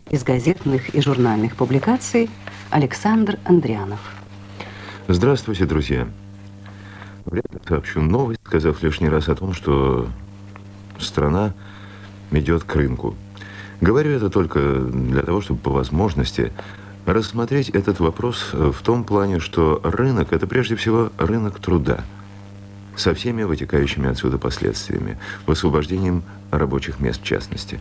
Из газетных и журнальных публикаций Александр Андрянов. Здравствуйте, друзья. Вряд ли сообщу новость, сказав лишний раз о том, что страна идет к рынку. Говорю это только для того, чтобы по возможности рассмотреть этот вопрос в том плане, что рынок – это прежде всего рынок труда, со всеми вытекающими отсюда последствиями, высвобождением рабочих мест в частности.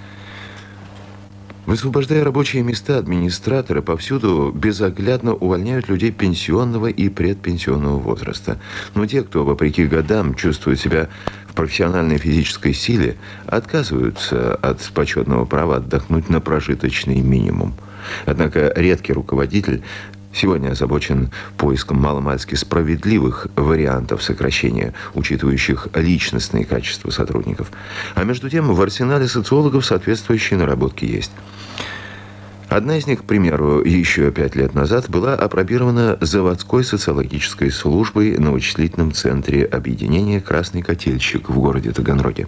Высвобождая рабочие места, администраторы повсюду безоглядно увольняют людей пенсионного и предпенсионного возраста. Но те, кто, вопреки годам, чувствует себя в профессиональной физической силе, отказываются от почетного права отдохнуть на прожиточный минимум. Однако редкий руководитель сегодня озабочен поиском маломальски справедливых вариантов сокращения, учитывающих личностные качества сотрудников. А между тем в арсенале социологов соответствующие наработки есть. Одна из них, к примеру, еще 5 лет назад была апробирована заводской социологической службой на вычислительном центре объединения «Красный котельщик» в городе Таганроге.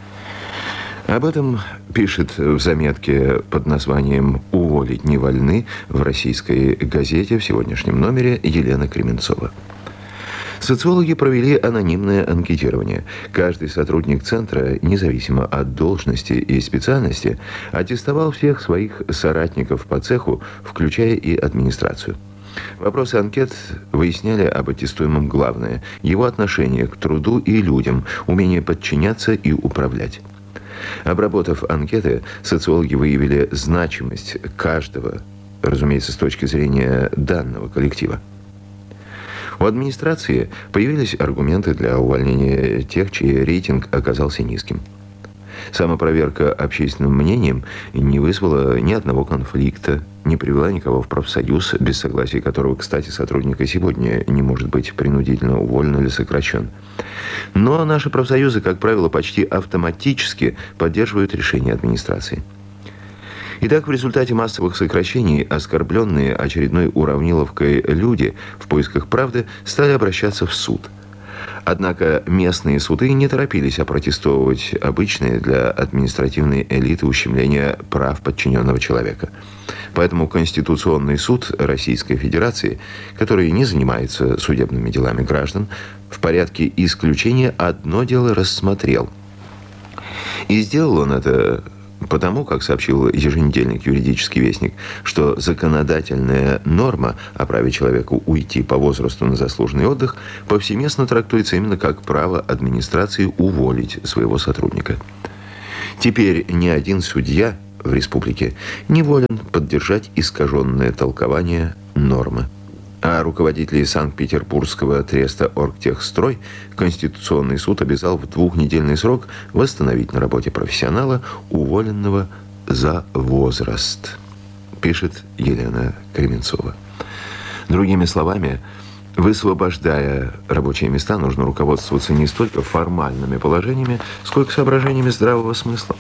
Об этом пишет в заметке под названием «Уволить не вольны» в российской газете в сегодняшнем номере Елена Кременцова. Социологи провели анонимное анкетирование. Каждый сотрудник центра, независимо от должности и специальности, аттестовал всех своих соратников по цеху, включая и администрацию. Вопросы анкет выясняли об аттестуемом главное – его отношение к труду и людям, умение подчиняться и управлять. Обработав анкеты, социологи выявили значимость каждого, разумеется, с точки зрения данного коллектива. У администрации появились аргументы для увольнения тех, чей рейтинг оказался низким. Самопроверка общественным мнением не вызвала ни одного конфликта, не привела никого в профсоюз, без согласия которого, кстати, сотрудник и сегодня не может быть принудительно уволен или сокращен. Но наши профсоюзы, как правило, почти автоматически поддерживают решение администрации. Итак, в результате массовых сокращений оскорбленные очередной уравниловкой люди в поисках правды стали обращаться в суд. Однако местные суды не торопились опротестовывать обычные для административной элиты ущемления прав подчиненного человека. Поэтому Конституционный суд Российской Федерации, который не занимается судебными делами граждан, в порядке исключения одно дело рассмотрел. И сделал он это потому, как сообщил еженедельник «Юридический вестник», что законодательная норма о праве человека уйти по возрасту на заслуженный отдых повсеместно трактуется именно как право администрации уволить своего сотрудника. Теперь ни один судья в республике не волен поддержать искаженное толкование нормы. А руководителей Санкт-Петербургского треста «Оргтехстрой» Конституционный суд обязал в 2-недельный срок восстановить на работе профессионала, уволенного за возраст, пишет Елена Кременцова. Другими словами, высвобождая рабочие места, нужно руководствоваться не столько формальными положениями, сколько соображениями здравого смысла.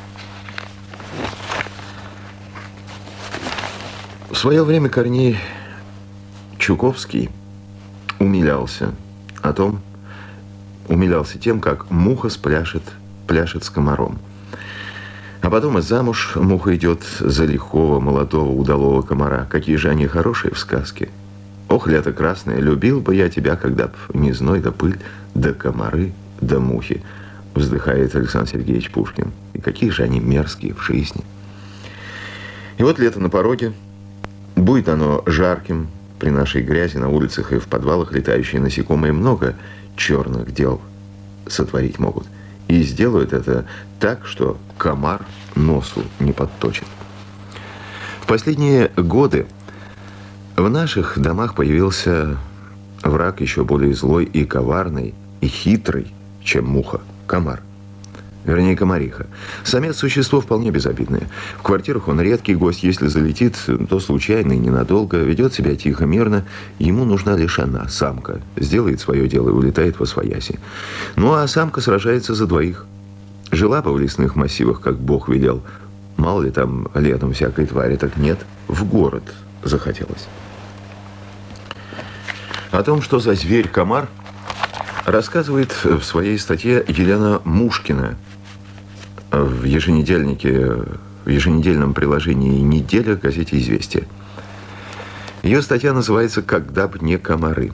В свое время Корней Чуковский умилялся тем, как муха пляшет с комаром. А потом и замуж муха идет за лихого, молодого, удалого комара. Какие же они хорошие в сказке. Ох, лето красное, любил бы я тебя, когда б не зной да пыль, да комары, да мухи, вздыхает Александр Сергеевич Пушкин. И какие же они мерзкие в жизни. И вот лето на пороге, будет оно жарким. При нашей грязи на улицах и в подвалах летающие насекомые много черных дел сотворить могут. И сделают это так, что комар носу не подточит. В последние годы в наших домах появился враг еще более злой и коварный, и хитрый, чем муха, комар. Вернее, комариха. Самец – существо вполне безобидное. В квартирах он редкий гость. Если залетит, то случайно и ненадолго. Ведет себя тихо, мирно. Ему нужна лишь она, самка. Сделает свое дело и улетает восвояси. Ну, а самка сражается за двоих. Жила бы в лесных массивах, как Бог велел. Мало ли там летом всякой твари, так нет. В город захотелось. О том, что за зверь комар, рассказывает в своей статье Елена Мушкина в еженедельнике в еженедельном приложении «Неделя» газете «Известия». Ее статья называется «Когда б не комары».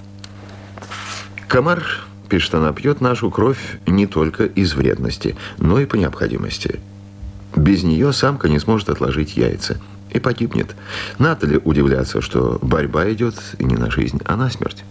Комар, пишет она, пьет нашу кровь не только из вредности, но и по необходимости. Без нее самка не сможет отложить яйца и погибнет. Надо ли удивляться, что борьба идет не на жизнь, а на смерть?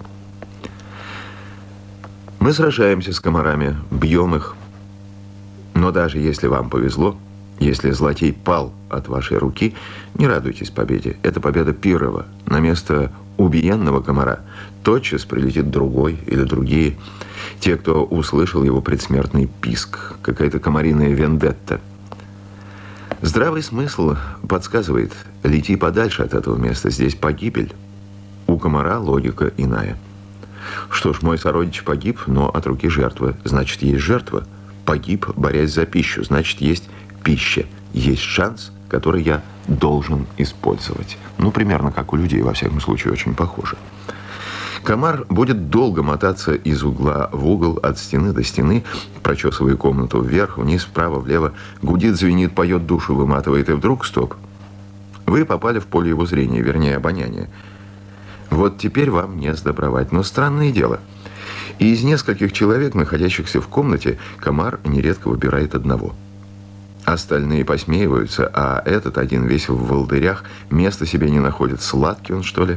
Мы сражаемся с комарами, бьем их. Но даже если вам повезло, если злодей пал от вашей руки, не радуйтесь победе. Это победа Пирова. На место убиенного комара тотчас прилетит другой или другие. Те, кто услышал его предсмертный писк. Какая-то комариная вендетта. Здравый смысл подсказывает: лети подальше от этого места, здесь погибель. У комара логика иная. Что ж, мой сородич погиб, но от руки жертвы. Значит, есть жертва. Погиб, борясь за пищу. Значит, есть пища. Есть шанс, который я должен использовать. Ну, примерно как у людей, во всяком случае, очень похоже. Комар будет долго мотаться из угла в угол, от стены до стены, прочесывая комнату вверх, вниз, вправо, влево, гудит, звенит, поет, душу выматывает, и вдруг стоп. Вы попали в поле его зрения, вернее, обоняния. Вот теперь вам не сдобровать. Но странное дело. И из нескольких человек, находящихся в комнате, комар нередко выбирает одного. Остальные посмеиваются, а этот один весь в волдырях, места себе не находит. Сладкий он, что ли?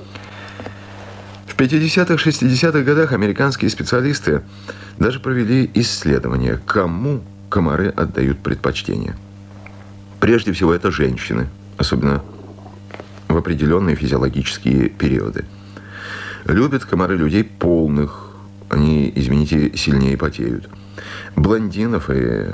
В 50-х, 60-х годах американские специалисты даже провели исследование, кому комары отдают предпочтение. Прежде всего, это женщины, особенно в определенные физиологические периоды. Любят комары людей полных, они, извините, сильнее потеют. Блондинов и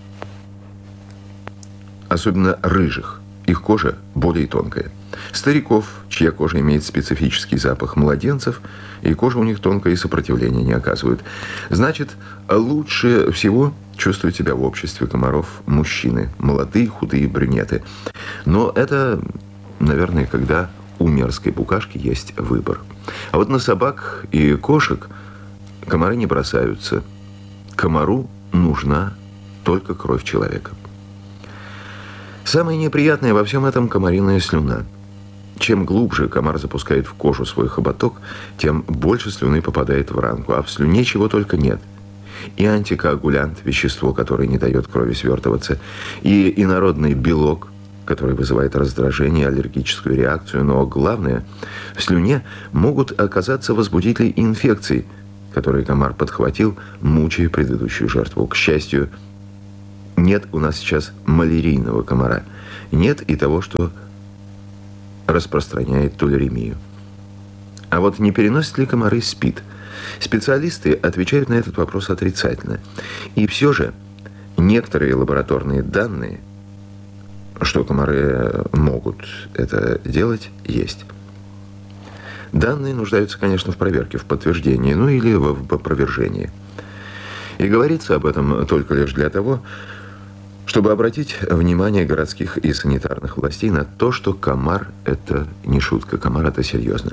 особенно рыжих, их кожа более тонкая. Стариков, чья кожа имеет специфический запах, младенцев, и кожа у них тонкая и сопротивления не оказывают. Значит, лучше всего чувствуют себя в обществе комаров мужчины, молодые, худые брюнеты. Но это, наверное, когда у мерзкой букашки есть выбор. А вот на собак и кошек комары не бросаются. Комару нужна только кровь человека. Самое неприятное во всем этом — комариная слюна. Чем глубже комар запускает в кожу свой хоботок, тем больше слюны попадает в ранку, а в слюне чего только нет. И антикоагулянт, вещество, которое не дает крови свертываться, и инородный белок, который вызывает раздражение, аллергическую реакцию, но главное, в слюне могут оказаться возбудители инфекций, которые комар подхватил, мучая предыдущую жертву. К счастью, нет у нас сейчас малярийного комара. Нет и того, что распространяет туляремию. А вот не переносят ли комары СПИД? Специалисты отвечают на этот вопрос отрицательно. И все же некоторые лабораторные данные, что комары могут это делать, есть. Данные нуждаются, конечно, в проверке, в подтверждении, ну или в опровержении. И говорится об этом только лишь для того, чтобы обратить внимание городских и санитарных властей на то, что комар – это не шутка, комар – это серьезно.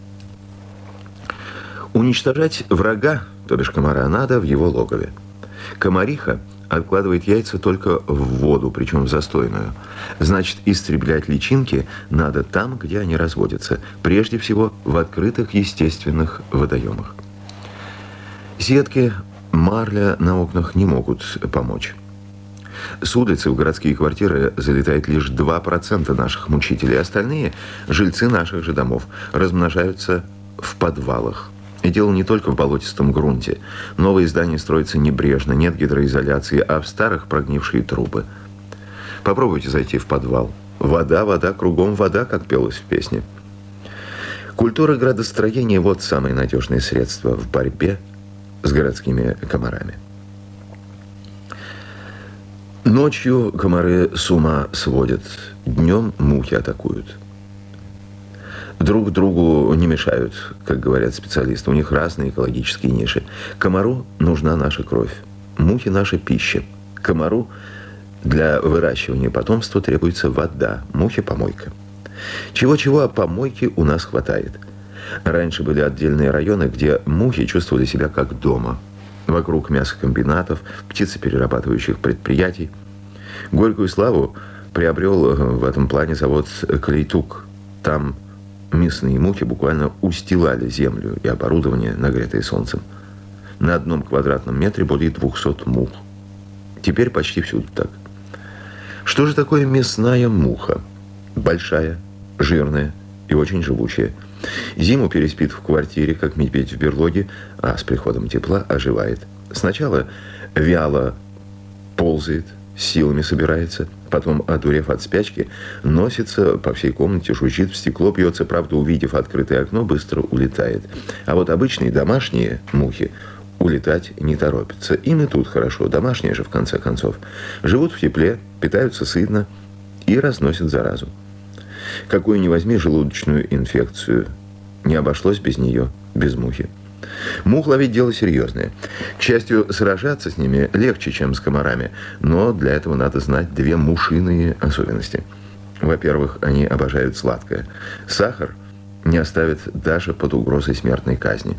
Уничтожать врага, то бишь комара, надо в его логове. Комариха откладывает яйца только в воду, причем в застойную. Значит, истреблять личинки надо там, где они разводятся, прежде всего в открытых естественных водоемах. Сетки, марля на окнах не могут помочь. С улицы в городские квартиры залетает лишь 2% наших мучителей. Остальные – жильцы наших же домов, размножаются в подвалах. И дело не только в болотистом грунте. Новые здания строятся небрежно, нет гидроизоляции, а в старых прогнившие трубы. Попробуйте зайти в подвал. Вода, вода, кругом вода, как пелось в песне. Культура градостроения – вот самое надежное средство в борьбе с городскими комарами. Ночью комары с ума сводят, днем мухи атакуют. Друг другу не мешают, как говорят специалисты. У них разные экологические ниши. Комару нужна наша кровь. Мухи – наша пища. Комару для выращивания потомства требуется вода. Мухе – помойка. Чего-чего, а помойки у нас хватает. Раньше были отдельные районы, где мухи чувствовали себя как дома. Вокруг мясокомбинатов, птицеперерабатывающих предприятий. Горькую славу приобрел в этом плане завод «Клейтук». Там мясные мухи буквально устилали землю и оборудование, нагретое солнцем. На 1 квадратном метре более 200 мух. Теперь почти всюду так. Что же такое мясная муха? Большая, жирная и очень живучая. Зиму переспит в квартире, как медведь в берлоге, а с приходом тепла оживает. Сначала вяло ползает, силами собирается, потом, одурев от спячки, носится по всей комнате, жужжит в стекло, бьется, правда, увидев открытое окно, быстро улетает. А вот обычные домашние мухи улетать не торопятся. Им и тут хорошо, домашние же, в конце концов. Живут в тепле, питаются сытно и разносят заразу. Какую ни возьми желудочную инфекцию, не обошлось без нее, без мухи. Мух ловить дело серьезное. К счастью, сражаться с ними легче, чем с комарами, но для этого надо знать 2 мушиные особенности. Во-первых, они обожают сладкое. Сахар не оставят даже под угрозой смертной казни.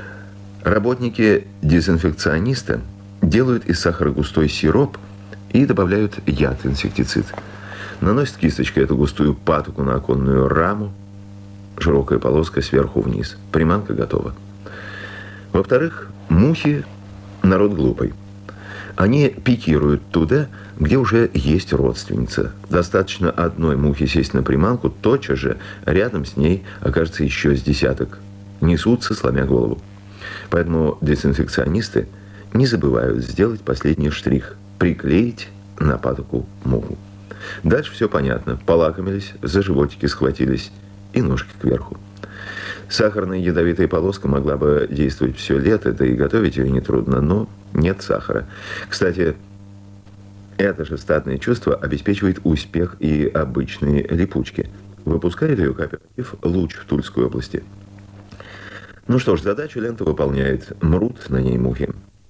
Работники-дезинфекционисты делают из сахара густой сироп и добавляют яд-инсектицид. Наносят кисточкой эту густую патоку на оконную раму, широкая полоска сверху вниз. Приманка готова. Во-вторых, мухи – народ глупый. Они пикируют туда, где уже есть родственница. Достаточно одной мухи сесть на приманку, тотчас же рядом с ней окажется еще с десяток. Несутся, сломя голову. Поэтому дезинфекционисты не забывают сделать последний штрих – приклеить на патоку муху. Дальше все понятно. Полакомились, за животики схватились и ножки кверху. Сахарная ядовитая полоска могла бы действовать все лето, да и готовить ее нетрудно, но нет сахара. Кстати, это же статное чувство обеспечивает успех и обычные липучки. Выпускает ее кооператив «Луч» в Тульской области. Ну что ж, задачу лента выполняет. Мрут на ней мухи.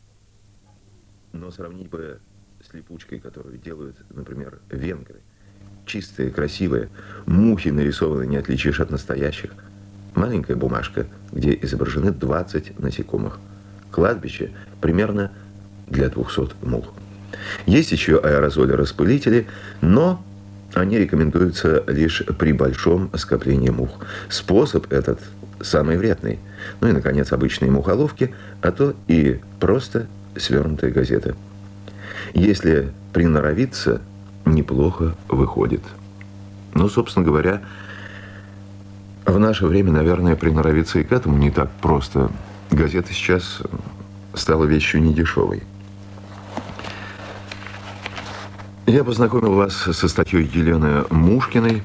Но сравнить бы с липучкой, которую делают, например, венгры. Чистые, красивые. Мухи нарисованы не отличишь от настоящих. Маленькая бумажка, где изображены 20 насекомых. Кладбище примерно для 200 мух. Есть еще аэрозоли-распылители, но они рекомендуются лишь при большом скоплении мух. Способ этот самый вредный. Ну и, наконец, обычные мухоловки, а то и просто свернутая газета. Если приноровиться, неплохо выходит. Ну, собственно говоря, в наше время, наверное, приноровиться и к этому не так просто. Газета сейчас стала вещью недешевой. Я познакомил вас со статьей Елены Мушкиной